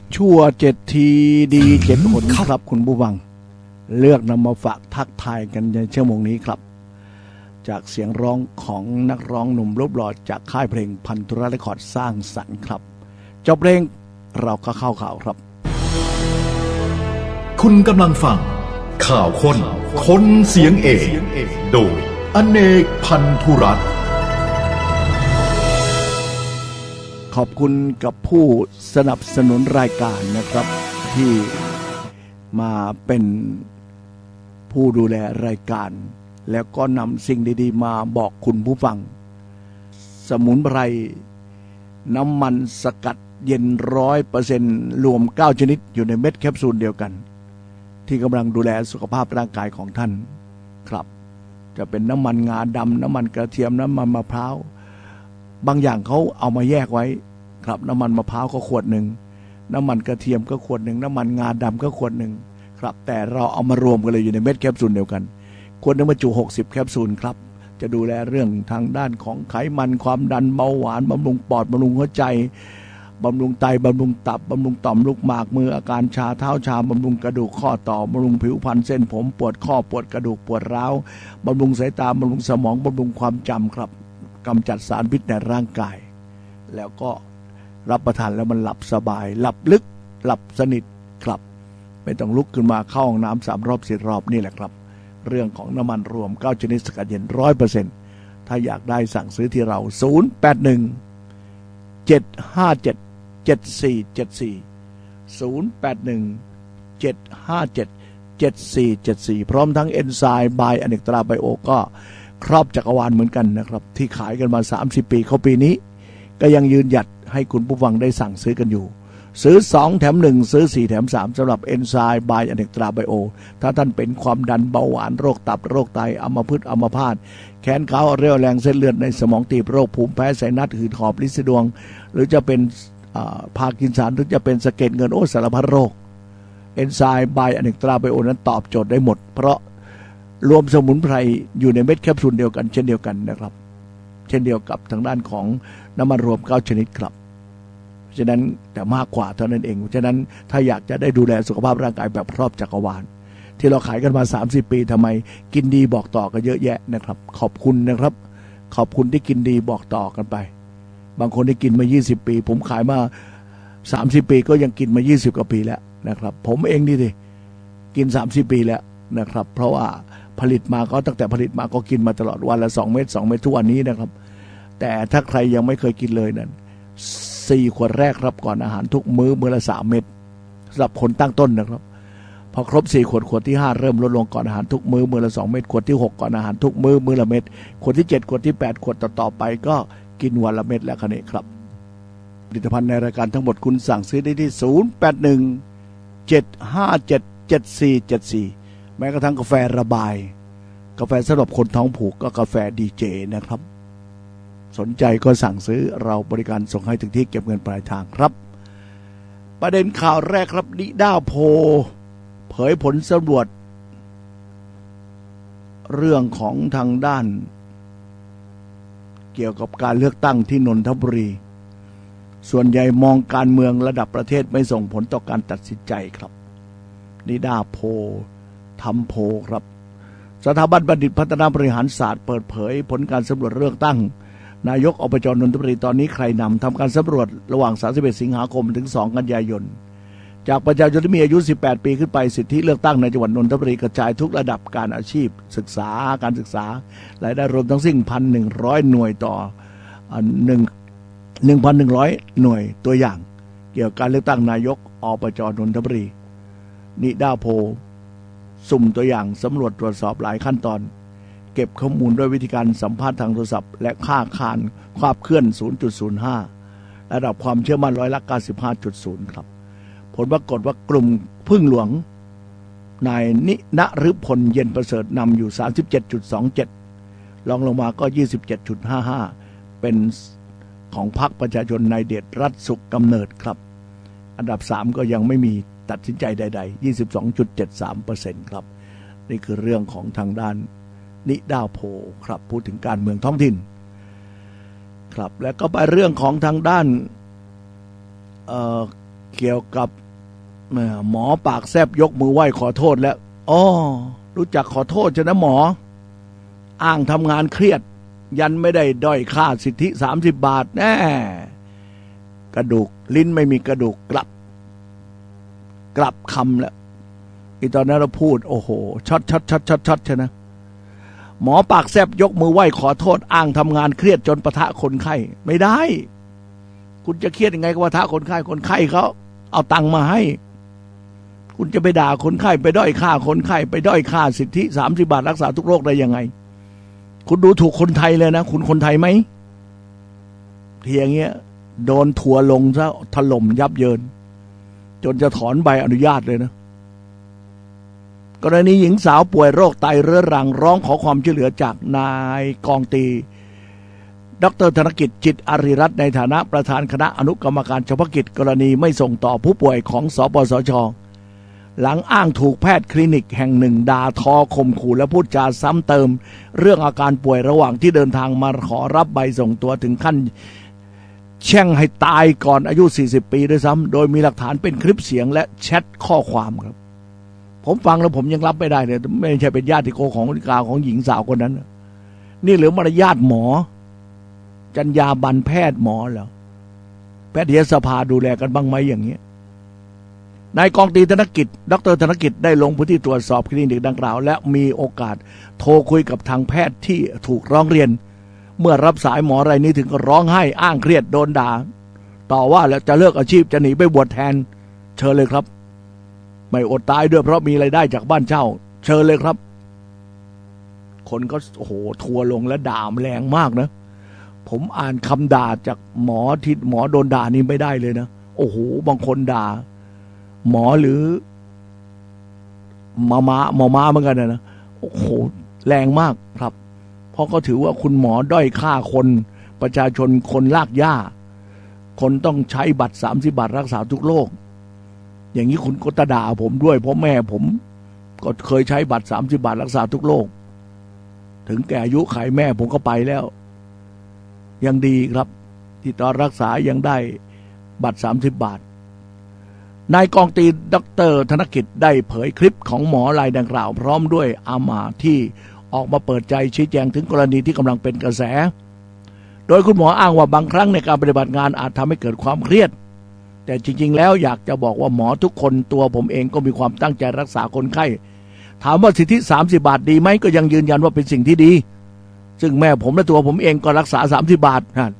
ชั่ว7 ทีดี7 หนครับคุณผู้ฟังเลือกนำมาฝากทักทายกันในชั่วโมงนี้ครับจากเสียงร้องของนักร้องหนุ่มรูปหล่อจากค่ายเพลงพันธุระเรคคอร์ดสร้างสรรค์ครับจบเพลงเราก็เข้าข่าวครับคุณกำลังฟังข่าวคนเสียงเอกโดยอเนกพันธุรัตน์ขอบคุณกับผู้สนับสนุนรายการนะครับที่มาเป็นผู้ดูแลรายการแล้วก็นำสิ่งดีๆมาบอกคุณผู้ฟังสมุนไพรน้ำมันสกัดเย็น 100% รวม9 ชนิดอยู่ในเม็ดแคปซูลเดียวกันที่กำลังดูแลสุขภาพร่างกายของท่านครับจะเป็นน้ำมันงาดำน้ำมันกระเทียมน้ำมันมะพร้าวบางอย่างเขาเอามาแยกไว้ครับน้ำมันมะพร้าวก็ขวดหนึ่งน้ำมันกระเทียมก็ขวดหนึ่งน้ำมันงาดำก็ขวดหนึ่งครับแต่เราเอามารวมกันเลยอยู่ในเม็ดแคปซูลเดียวกันขวดนึงบรรจุ60 แคปซูลครับจะดูแลเรื่องทางด้านของไขมันความดันเบาหวานบำรุงปอดบำรุงหัวใจบำรุงไตบำรุงตับบำรุงต่อมลูกหมากมืออาการชาเท้าชาบำรุงกระดูกข้อต่อบำรุงผิวพรรณเส้นผมปวดข้อปวดกระดูกปวดร้าวบำรุงสายตาบำรุงสมองบำรุงความจำครับกำจัดสารพิษในร่างกายแล้วก็รับประทานแล้วมันหลับสบายหลับลึกหลับสนิทครับไม่ต้องลุกขึ้นมาเข้าห้องน้ำ3 รอบ4 รอบนี่แหละครับเรื่องของน้ำมันรวม9 ชนิดสกัดเย็น 100% ถ้าอยากได้สั่งซื้อที่เรา081 757 7474 081 757 7474 พร้อมทั้งเอนไซม์บายอเนกตราไบโอก็ครอบจักรวาลเหมือนกันนะครับที่ขายกันมา30 ปีเข้าปีนี้ก็ยังยืนหยัดให้คุณผู้ฟังได้สั่งซื้อกันอยู่ซื้อ2 แถม 1ซื้อ4 แถม 3สำหรับเอนไซม์บายอเนกตราไบโอถ้าท่านเป็นความดันเบาหวานโรคตับโรคไตอัมพฤกษ์อัมพาตแขนขาเรี่ยวแรงเส้นเลือดในสมองตีบโรคภูมิแพ้ไซนัสหืดหอบลิ้นสะดวงหรือจะเป็นพาร์กินสันหรือจะเป็นสะเก็ดเงินสารพัดโรคเอนไซม์บายอเนกตราไบโอนั้นตอบโจทย์ได้หมดเพราะรวมสมุนไพรอยู่ในเม็ดแคปซูลเดียวกันเช่นเดียวกันนะครับเช่นเดียวกับทางด้านของน้ำมันรวม9 ชนิดครับฉะนั้นแต่มากกว่าเท่านั้นเองฉะนั้นถ้าอยากจะได้ดูแลสุขภาพร่างกายแบบครอบจักรวาลที่เราขายกันมา30 ปีทำไมกินดีบอกต่อกันเยอะแยะนะครับขอบคุณนะครับขอบคุณที่กินดีบอกต่อกันไปบางคนที่กินมา20 ปีผมขายมา30 ปีก็ยังกินมา20 กว่าปีแล้วนะครับผมเองนี่ดิกิน30 ปีแล้วนะครับเพราะว่าผลิตมาก็ตั้งแต่ผลิตมาก็กินมาตลอดวันละ2 เม็ดทุกวันนี้นะครับแต่ถ้าใครยังไม่เคยกินเลยนั้น4 ขวดแรกครับก่อนอาหารทุกมื้อละ3 เม็ดสำหรับคนตั้งต้นนะครับพอครบ4 ขวดที่5เริ่มลดลงก่อนอาหารทุกมื้อละ2 เม็ดขวดที่6ก่อนอาหารทุกมื้อละเม็ดขวดที่7ขวดที่8ขวดต่อไปก็กินวันละเม็ดแล้วคันนี้ครับผลิตภัณฑ์ในรายการทั้งหมดคุณสั่งซื้อได้ที่081 757 7474แม้กระทั่งกาแฟระบายกาแฟสำหรับคนท้องผูกก็กาแฟดีเจนะครับสนใจก็สั่งซื้อเราบริการส่งให้ถึงที่เก็บเงินปลายทางครับประเด็นข่าวแรกครับนิด้าโพลเผยผลสำรวจเรื่องของทางด้านเกี่ยวกับการเลือกตั้งที่นนทบุรีส่วนใหญ่มองการเมืองระดับประเทศไม่ส่งผลต่อการตัดสินใจครับนิด้าโพลทำโพลครับสถาบันบัณฑิตพัฒนาบริหารศาสตร์เปิดเผยผลการสำรวจเลือกตั้งนายกอบจ.นนทบุรีตอนนี้ใครนำทำการสำรวจระหว่าง31 สิงหาคมถึง2 กันยายนจากประชาชนที่มีอายุ18 ปีขึ้นไปสิทธิเลือกตั้งในจังหวัดนนทบุรีกระจายทุกระดับการอาชีพศึกษาการศึกษารายได้รวมทั้งสิ้น 1,100 หน่วยต่อ1,100 หน่วยตัวอย่างเกี่ยวกับการเลือกตั้งนายกอบจ.นนทบุรีนิด้าโพลสุ่มตัวอย่างสำรวจตรวจสอบหลายขั้นตอนเก็บข้อมูลด้วยวิธีการสัมภาษณ์ทางโทรศัพท์และค่าคานความเคลื่อน 0.05 ระดับความเชื่อมั่น95.0 ครับผลปรากฏว่ากลุ่มพึ่งหลวงนายณฤพลเย็นประเสริฐนำอยู่ 37.27 รองลงมาก็ 27.55 เป็นของพรรคประชาชนนายเดชรัตน์สุขกำเนิดครับอันดับ3ก็ยังไม่มีตัดสินใจใดๆ 22.73% ครับนี่คือเรื่องของทางด้านนิด้าโพลครับพูดถึงการเมืองท้องถิ่นครับแล้วก็ไปเรื่องของทางด้านเกี่ยวกับหมอปากแซบยกมือไหว้ขอโทษแล้วอ๋อรู้จักขอโทษจะนะหมออ้างทำงานเครียดยันไม่ได้ด้อยค่าสิทธิ30 บาทแน่กระดูกลิ้นไม่มีกระดูกกลับคำแล้วอีตอนนั้นเราพูดโอ้โหช็อตใช่นะหมอปากแซบยกมือไหว้ขอโทษอ้างทำงานเครียดจนปะทะคนไข้ไม่ได้คุณจะเครียดยังไงก็ปะทะคนไข้เขาเอาตังค์มาให้คุณจะไปด่าคนไข้ไปด้อยค่าคนไข้ไปด้อยค่าสิทธิ30 บาทรักษาทุกโรคได้ยังไงคุณดูถูกคนไทยเลยนะคุณคนไทยไหมที่อย่างเงี้ยโดนทัวลงซะถล่มยับเยินจนจะถอนใบอนุญาตเลยนะกรณีหญิงสาวป่วยโรคไตเรื้อรังร้องขอความช่วยเหลือจากนายกองตรีดร.ธนกิจจิตอารีรัตน์ในฐานะประธานคณะอนุกรรมการเฉพาะกิจกรณีไม่ส่งต่อผู้ป่วยของสปสช.หลังอ้างถูกแพทย์คลินิกแห่งหนึ่งด่าทอข่มขู่และพูดจาซ้ำเติมเรื่องอาการป่วยระหว่างที่เดินทางมาขอรับใบส่งตัวถึงขั้นแช่งให้ตายก่อนอายุ40 ปีด้วยซ้ำโดยมีหลักฐานเป็นคลิปเสียงและแชทข้อความครับผมฟังแล้วผมยังรับไม่ได้เลยไม่ใช่เป็นญาติโกของนิกาของหญิงสาวคนนั้นนี่เหลือมารยาทหมอจรรยาบรรณแพทย์หมอเหรอแพทยสภาดูแลกันบ้างไหมอย่างเงี้ยนายกองตรีธนกิจดร.ธนกิจได้ลงพื้นที่ตรวจสอบคลินิกดังกล่าวและมีโอกาสโทรคุยกับทางแพทย์ที่ถูกร้องเรียนเมื่อรับสายหมอรายนี้ถึงก็ร้องไห้อ้างเครียดโดนด่าต่อว่าแล้วจะเลิกอาชีพจะหนีไปบวชแทนเชิญเลยครับไม่อดตายด้วยเพราะมีรายได้จากบ้านเช่าเชิญเลยครับคนก็โอ้โหทัวลงและด่าแรงมากนะผมอ่านคำด่าจากหมอที่หมอโดนด่านี่ไม่ได้เลยนะโอ้โหบางคนด่าหมอหรือหมอม้าเหมือนกันนะโอ้โหแรงมากครับเพราะเขาถือว่าคุณหมอด้อยค่าคนประชาชนคนลากหญ้าคนต้องใช้บัตร30 บาทรักษาทุกโรคอย่างนี้คุณก็ตะด่าผมด้วยเพราะแม่ผมก็เคยใช้บัตร30 บาทรักษาทุกโรคถึงแก่อายุไขแม่ผมก็ไปแล้วยังดีครับที่ตอนรักษายังได้บัตร30 บาทนายกองตรีดร.ธนกิจได้เผยคลิปของหมอรายดังกล่าวพร้อมด้วยอาม่าที่ออกมาเปิดใจชี้แจงถึงกรณีที่กำลังเป็นกระแสโดยคุณหมออ้างว่าบางครั้งในการปฏิบัติงานอาจทำให้เกิดความเครียดแต่จริงๆแล้วอยากจะบอกว่าหมอทุกคนตัวผมเองก็มีความตั้งใจรักษาคนไข้ถามว่าสิทธิ30 บาทดีไหมก็ยังยืนยันว่าเป็นสิ่งที่ดีซึ่งแม่ผมและตัวผมเองก็รักษา30 บาทนั่น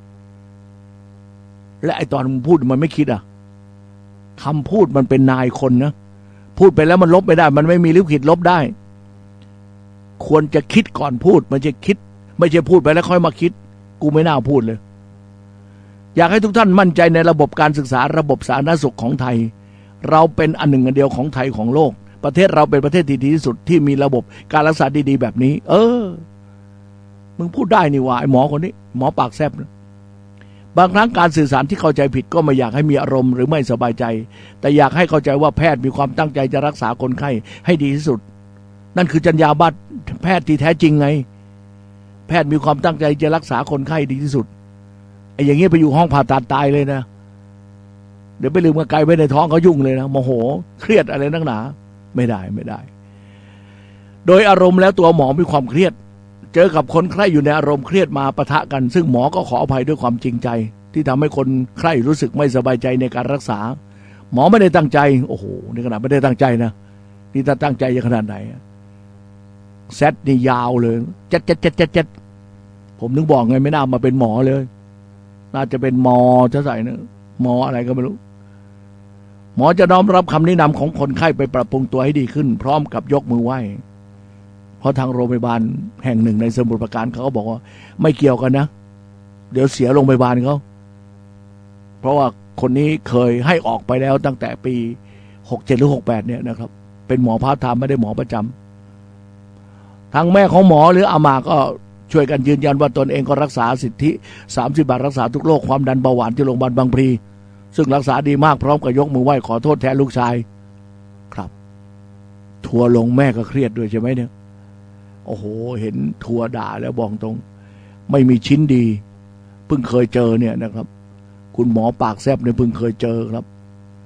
และไอตอนพูดมันไม่คิดคำพูดมันเป็นนายคนนะพูดไปแล้วมันลบไม่ได้มันไม่มีลิขิตลบได้ควรจะคิดก่อนพูดมันจะคิดไม่ใช่พูดไปแล้วค่อยมาคิดกูไม่น่าพูดเลยอยากให้ทุกท่านมั่นใจในระบบการศึกษาระบบสาธารณสุขของไทยเราเป็นอันหนึ่งอันเดียวของไทยของโลกประเทศเราเป็นประเทศที่ดีที่สุดที่มีระบบการรักษาดีๆแบบนี้มึงพูดได้นี่ว่าไอ้หมอคนนี้หมอปากแซบนะบางครั้งการสื่อสารที่เข้าใจผิดก็ไม่อยากให้มีอารมณ์หรือไม่สบายใจแต่อยากให้เข้าใจว่าแพทย์มีความตั้งใจจะรักษาคนไข้ให้ดีที่สุดนั่นคือจรรยาบรรณแพทย์ที่แท้จริงไงแพทย์มีความตั้งใจจะรักษาคนไข้ดีที่สุดไอ้อย่างเงี้ยไปอยู่ห้องผ่าตัดตายเลยนะเดี๋ยวไปลืมกระไกไว้ในท้องเขายุ่งเลยนะโมโหเครียดอะไรนักหนาไม่ได้โดยอารมณ์แล้วตัวหมอมีความเครียดเจอกับคนไข้อยู่ในอารมณ์เครียดมาปะทะกันซึ่งหมอก็ขออภัยด้วยความจริงใจที่ทำให้คนไข้รู้สึกไม่สบายใจในการรักษาหมอไม่ได้ตั้งใจโอ้โหนี่ขนาดไม่ได้ตั้งใจนะนี่ถ้าตั้งใจจะขนาดไหนแซดนี่ยาวเลยเจ็ดผมนึกบอกไงไม่น่ามาเป็นหมอเลยน่าจะเป็นหมอจะใส่นะหมออะไรก็ไม่รู้หมอจะน้อมรับคำแนะนำของคนไข้ไปปรับปรุงตัวให้ดีขึ้นพร้อมกับยกมือไหว้เพราะทางโรงพยาบาลแห่งหนึ่งในสมุทรปราการเขาก็บอกว่าไม่เกี่ยวกันนะเดี๋ยวเสียโรงพยาบาลเขาเพราะว่าคนนี้เคยให้ออกไปแล้วตั้งแต่ปี67หรือ68เนี่ยนะครับเป็นหมอพาร์ทไทม์ไม่ได้หมอประจำทางแม่ของหมอหรืออาม่าก็ช่วยกันยืนยันว่าตนเองก็รักษาสิทธิ30 บาทรักษาทุกโรคความดันเบาหวานที่โรงพยาบาลบางพลีซึ่งรักษาดีมากพร้อมกับยกมือไหว้ขอโทษแทนลูกชายครับทัวลงแม่ก็เครียดด้วยใช่ไหมเนี่ยโอ้โหเห็นทัวด่าแล้วบอกตรงไม่มีชิ้นดีเพิ่งเคยเจอเนี่ยนะครับคุณหมอปากแซบเนี่ยเพิ่งเคยเจอครับ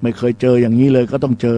ไม่เคยเจออย่างนี้เลยก็ต้องเจอ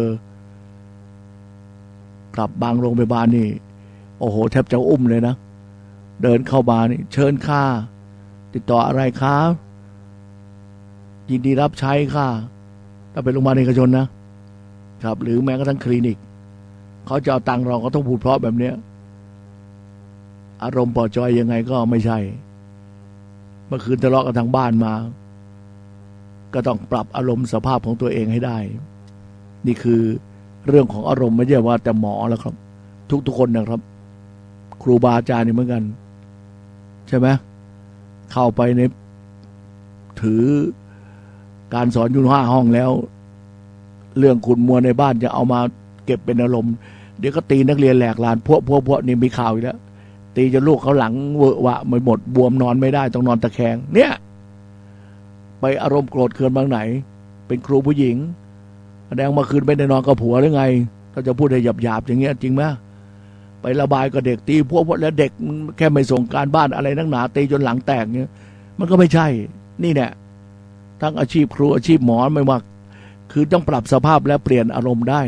กับบางโรงพยาบาลนี่โอ้โหแทบจะอุ้มเลยนะเดินเข้ามานี่เชิญค่ะติดต่ออะไรครับยินดีรับใช้ค่ะถ้าเป็นโรงพยาบาลเอกชนนะครับหรือแม้กระทั่งคลินิกเขาจะเอาตังค์เราก็ต้องพูดเพราะแบบเนี้ยอารมณ์ปอจอยยังไงก็ไม่ใช่เมื่อคืนทะเลาะกันทางบ้านมาก็ต้องปรับอารมณ์สภาพของตัวเองให้ได้นี่คือเรื่องของอารมณ์ไม่ใช่ว่าแต่หมอแล้วครับทุกคนนะครับครูบาอาจารย์นี่เหมือนกันใช่ไหมเข้าไปในถือการสอนอยู่5 ห้องแล้วเรื่องขุนมัวในบ้านจะเอามาเก็บเป็นอารมณ์เดี๋ยวก็ตีนักเรียนแหลกลานพวกนี่มีข่าวอีกแล้วตีจนลูกเขาหลังเวอะวะไม่หมดบวมนอนไม่ได้ต้องนอนตะแคงเนี่ยไปอารมณ์โกรธเคืองบางไหนเป็นครูผู้หญิงแสดงมาคืนไม่ได้นอนกับผัวหรือไงถ้าจะพูดให้หยาบๆอย่างเงี้ยจริงไหมไประบายกับเด็กตีพวกแล้วเด็กแค่ไม่ส่งการบ้านอะไรนักหนาตีจนหลังแตกเงี้ยมันก็ไม่ใช่นี่แหละทั้งอาชีพครูอาชีพหมอไม่ว่าคือต้องปรับสภาพและเปลี่ยนอารมณ์ได้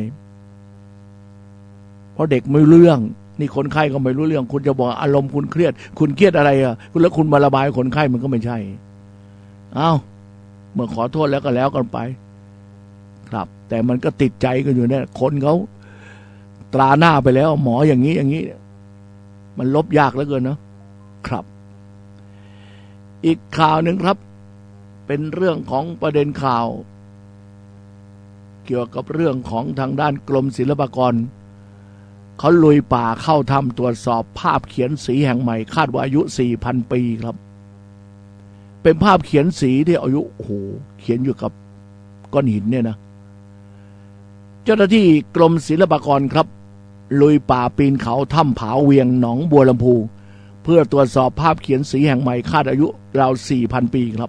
เพราะเด็กไม่รู้เรื่องนี่คนไข้ก็ไม่รู้เรื่องคุณจะบอกอารมณ์คุณเครียดอะไรคุณแล้วคุณมาระบายคนไข้มันก็ไม่ใช่อ้าวเมื่อขอโทษแล้วก็แล้วกันไปครับแต่มันก็ติดใจกันอยู่เนี่ยคนเขาตราหน้าไปแล้วหมออย่างนี้มันลบยากเหลือเกินนะครับอีกข่าวหนึ่งครับเป็นเรื่องของประเด็นข่าวเกี่ยวกับเรื่องของทางด้านกรมศิลปากรเขาลุยป่าเข้าถ้ำตรวจสอบภาพเขียนสีแห่งใหม่คาดว่าอายุ 4,000 ปีครับเป็นภาพเขียนสีที่อายุโอ้โหเขียนอยู่กับก้อนหินเนี่ยนะเจ้าหน้าที่กรมศิลปากรครับลุยป่าปีนเขาถ้ำผาเวียงหนองบัวลำพูเพื่อตรวจสอบภาพเขียนสีแห่งใหม่คาดอายุราว 4,000 ปีครับ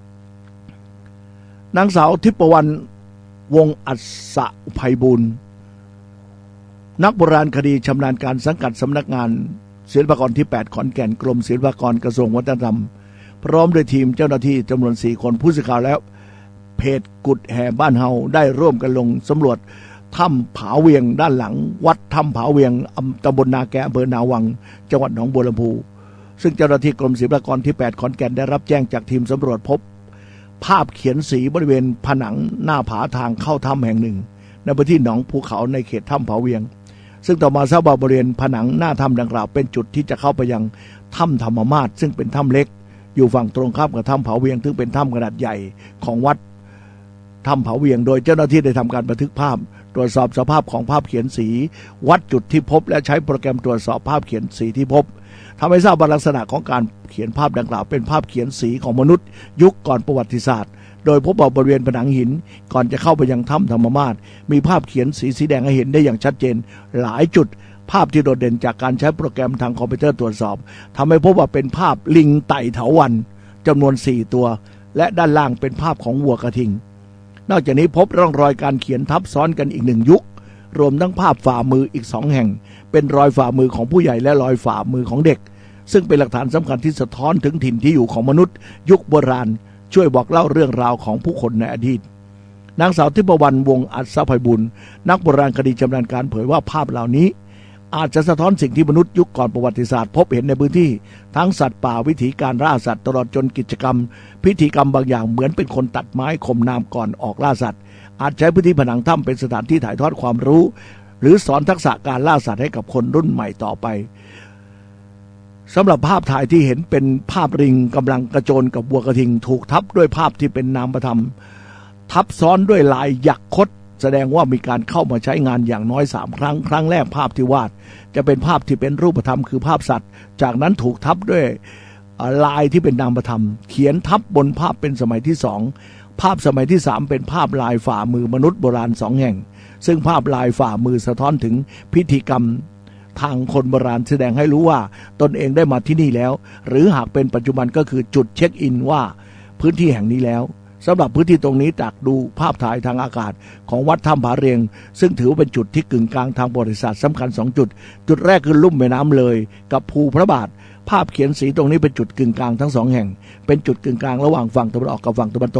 นางสาวทิพวรรณวงศ์อัศไพบูลย์นักโบราณคดีชำนาญการสังกัดสำนักงานศิลปากรที่ 8 ขอนแก่นกรมศิลปากรกระทรวงวัฒนธรรมพร้อมด้วยทีมเจ้าหน้าที่จำนวน4 คนผู้สื่อข่าวแล้วเพจกุดแห่บ้านเฮาได้ร่วมกันลงสำรวจถ้ำผาเวียงด้านหลังวัดถ้ำผาเวียงตำบลนาแกอำเภอนาวังจังหวัดหนองบัวลำพูซึ่งเจ้าหน้าที่กรมศิลปากรที่ 8 ขอนแก่นได้รับแจ้งจากทีมสำรวจพบภาพเขียนสีบริเวณผนังหน้าผาทางเข้าถ้ำแห่งหนึ่งในพื้นที่หนองภูเขาในเขตถ้ำผาเวียงซึ่งต่อมาทราบว่าบริเวณผนังหน้าถ้ำดังกล่าวเป็นจุดที่จะเข้าไปยังถ้ำธรรมมาศซึ่งเป็นถ้ำเล็กอยู่ฝั่งตรงข้ามกับถ้ำผาเวียงซึ่งเป็นถ้ำขนาดใหญ่ของวัดถ้ำผาเวียงโดยเจ้าหน้าที่ได้ทำการบันทึกภาพตรวจสอบสภาพของภาพเขียนสีวัดจุดที่พบและใช้โปรแกรมตรวจสอบภาพเขียนสีที่พบทำให้ทราบว่าลักษณะของการเขียนภาพดังกล่าวเป็นภาพเขียนสีของมนุษย์ยุคก่อนประวัติศาสตร์โดยพบว่าบริเวณผนังหินก่อนจะเข้าไปยังถ้ำธรรมมาศมีภาพเขียนสีแดงให้เห็นได้อย่างชัดเจนหลายจุดภาพที่โดดเด่นจากการใช้โปรแกรมทางคอมพิวเตอร์ตรวจสอบทำให้พบว่าเป็นภาพลิงไต่เถาวัลย์จำนวน4 ตัวและด้านล่างเป็นภาพของวัวกระทิงนอกจากนี้พบร่องรอยการเขียนทับซ้อนกันอีก1 ยุครวมทั้งภาพฝ่ามืออีก2 แห่งเป็นรอยฝ่ามือของผู้ใหญ่และรอยฝ่ามือของเด็กซึ่งเป็นหลักฐานสำคัญที่สะท้อนถึงถิ่นที่อยู่ของมนุษย์ยุคโบราณช่วยบอกเล่าเรื่องราวของผู้คนในอดีตนางสาวทิพวรรณวงศ์อัศไพบูลย์นักโบราณคดีชำนาญการเผยว่าภาพเหล่านี้อาจจะสะท้อนสิ่งที่มนุษย์ยุคก่อนประวัติศาสตร์พบเห็นในพื้นที่ทั้งสัตว์ป่าวิถีการล่าสัตว์ตลอดจนกิจกรรมพิธีกรรมบางอย่างเหมือนเป็นคนตัดไม้ข่มน้ำก่อนออกล่าสัตว์อาจใช้พื้นที่ผนังถ้ำเป็นสถานที่ถ่ายทอดความรู้หรือสอนทักษะการล่าสัตว์ให้กับคนรุ่นใหม่ต่อไปสำหรับภาพถ่ายที่เห็นเป็นภาพลิงกำลังกระโจนกับวัวกระทิงถูกทับด้วยภาพที่เป็นนามธรรมทับซ้อนด้วยลายหยักคดแสดงว่ามีการเข้ามาใช้งานอย่างน้อย3 ครั้งครั้งแรกภาพที่วาดจะเป็นภาพที่เป็นรูปธรรมคือภาพสัตว์จากนั้นถูกทับด้วยลายที่เป็นนามธรรมเขียนทับบนภาพเป็นสมัยที่2ภาพสมัยที่3เป็นภาพลายฝ่ามือมนุษย์โบราณ2 แห่งซึ่งภาพลายฝ่ามือสะท้อนถึงพิธีกรรมทางคนโบราณแสดงให้รู้ว่าตนเองได้มาที่นี่แล้วหรือหากเป็นปัจจุบันก็คือจุดเช็คอินว่าพื้นที่แห่งนี้แล้วสำหรับพื้นที่ตรงนี้จากดูภาพถ่ายทางอากาศของวัดถ้ำผาเรียงซึ่งถือว่าเป็นจุดที่กึ่งกลางทางประวัติศาสตร์สำคัญ2 จุดจุดแรกคือลุ่มแม่น้ำเลยกับภูพระบาทภาพเขียนสีตรงนี้เป็นจุดกึ่งกลางทั้ง2 แห่งเป็นจุดกึ่งกลางระหว่างฝั่งตะวันออกกับฝั่งตะวันตก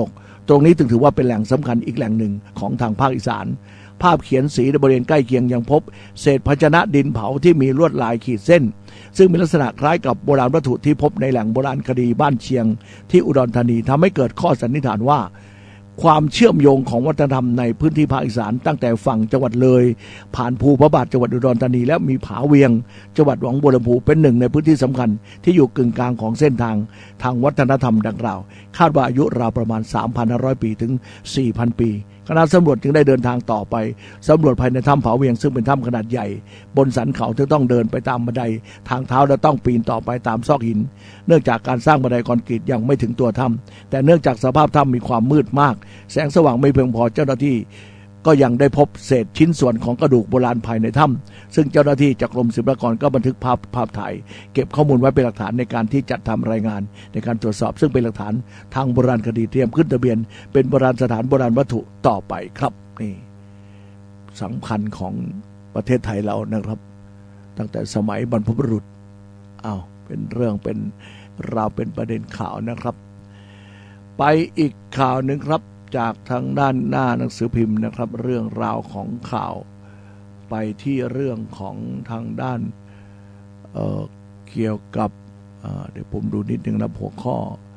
ตรงนี้ถือว่าเป็นแหล่งสำคัญอีกแหล่งหนึ่งของทางภาคอีสานภาพเขียนสีในบริเวณใกล้เคียงยังพบเศษภาชนะดินเผาที่มีลวดลายขีดเส้นซึ่งมีลักษณะคล้ายกับโบราณวัตถุที่พบในแหล่งโบราณคดีบ้านเชียงที่อุดรธานีทำให้เกิดข้อสันนิษฐานว่าความเชื่อมโยงของวัฒนธรรมในพื้นที่ภาคอีสานตั้งแต่ฝั่งจังหวัดเลยผ่านภูพระบาทจังหวัดอุดรธานีและมีผาเวียงจังหวัดหนองบัวลำพูเป็นหนึ่งในพื้นที่สำคัญที่อยู่กึ่งกลางของเส้นทางวัฒนธรรมดังกล่าวคาดว่าอายุราวประมาณ 3,500 ปีถึง 4,000 ปีคณะสำรวจจึงได้เดินทางต่อไปสำรวจภายในถ้ำผาเวียงซึ่งเป็นถ้ำขนาดใหญ่บนสันเขาที่ต้องเดินไปตามบันไดทางเท้าและต้องปีนต่อไปตามซอกหินเนื่องจากการสร้างบันไดคอนกรีตยังไม่ถึงตัวถ้ำแต่เนื่องจากสภาพถ้ำมีความมืดมากแสงสว่างไม่เพียงพอเจ้าหน้าที่ก็ยังได้พบเศษชิ้นส่วนของกระดูกโบราณภายในถ้ำซึ่งเจ้าหน้าที่จากกรมศิลปากรก็บันทึกภาพถ่ายเก็บข้อมูลไว้เป็นหลักฐานในการที่จัดทำรายงานในการตรวจสอบซึ่งเป็นหลักฐานทางโบราณคดีเตรียมขึ้นทะเบียนเป็นโบราณสถานโบราณวัตถุต่อไปครับนี่สำคัญของประเทศไทยเรานะครับตั้งแต่สมัยบรรพบุรุษเป็นเรื่องเป็นราวเป็นประเด็นข่าวนะครับไปอีกข่าวหนึ่งครับจากทางด้านหน้าหนังสือพิมพ์นะครับเรื่องราวของข่าวไปที่เรื่องของทางด้านเกี่ยวกับเดี๋ยวผมดูนิดนึงนะหัวข้อ